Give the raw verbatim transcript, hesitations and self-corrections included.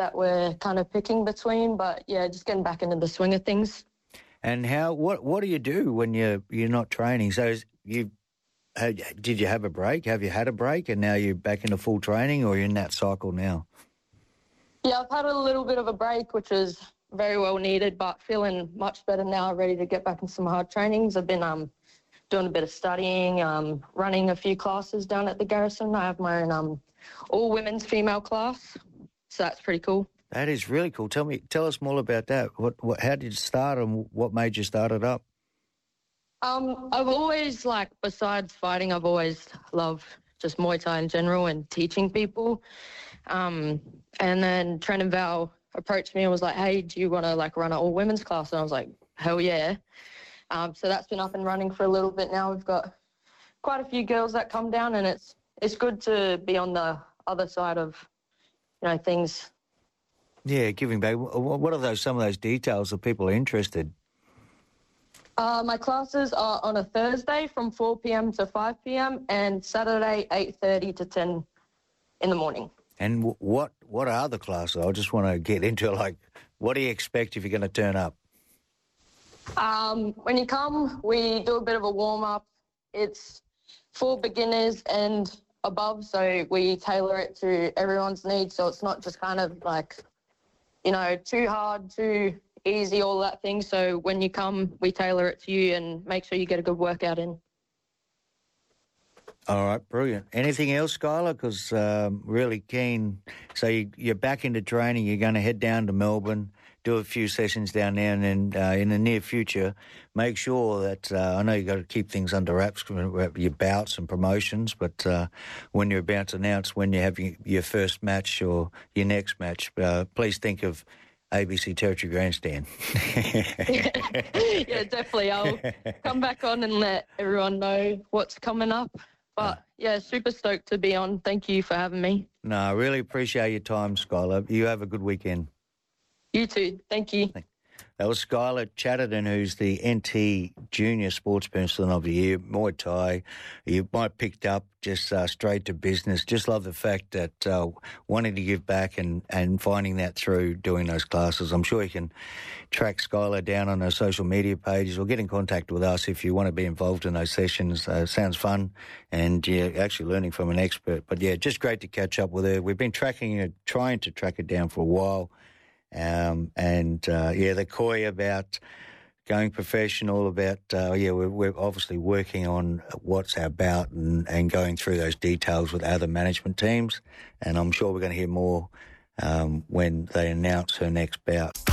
that we're kind of picking between. But, yeah, just getting back into the swing of things. And how? What What do you do when you're, you're not training? So you did you have a break? Have you had a break and now you're back into full training, or you're in that cycle now? Yeah, I've had a little bit of a break, which is very well needed, but feeling much better now, ready to get back into some hard trainings. I've been um, doing a bit of studying, um, running a few classes down at the Garrison. I have my own um, all-women's female class, so that's pretty cool. That is really cool. Tell me, tell us more about that. What, what, how did you start, and what made you start it up? Um, I've always, like, besides fighting, I've always loved just Muay Thai in general and teaching people. Um, and then Trent and Val approached me and was like, hey, do you want to, like, run an all-women's class? And I was like, hell yeah. Um, so that's been up and running for a little bit now. We've got quite a few girls that come down, and it's it's good to be on the other side of, you know, things. Yeah, giving back. What are those some of those details that people are interested? Uh, my classes are on a Thursday from four p.m. to five p.m. and Saturday eight thirty to ten in the morning. And w- what what are the classes? I just want to get into, like, what do you expect if you're going to turn up? Um, when you come, we do a bit of a warm-up. It's for beginners and above, so we tailor it to everyone's needs, so it's not just kind of like, you know, too hard, too easy, all that thing. So when you come, we tailor it to you and make sure you get a good workout in. All right, brilliant. Anything else, Skylar? Because um, really keen. So you, you're back into training. You're going to head down to Melbourne, do a few sessions down there, and then uh, in the near future, make sure that, uh, I know you've got to keep things under wraps, your bouts and promotions, but uh, when you're about to announce when you have your, your first match or your next match, uh, please think of A B C Territory Grandstand. Yeah, definitely. I'll come back on and let everyone know what's coming up. But, yeah, super stoked to be on. Thank you for having me. No, I really appreciate your time, Skylar. You have a good weekend. You too. Thank you. That was Skylar Chatterton, who's the N T Junior Sportsperson of the Year, Muay Thai. You might picked up just uh, straight to business. Just love the fact that uh, wanting to give back and, and finding that through doing those classes. I'm sure you can track Skylar down on her social media pages or get in contact with us if you want to be involved in those sessions. Uh, sounds fun, and you're actually learning from an expert. But, yeah, just great to catch up with her. We've been tracking her, trying to track her down for a while. Um, and, uh, yeah, the coy about going professional, about, uh, yeah, we're, we're obviously working on what's our bout and, and going through those details with other management teams. And I'm sure we're going to hear more um, when they announce her next bout.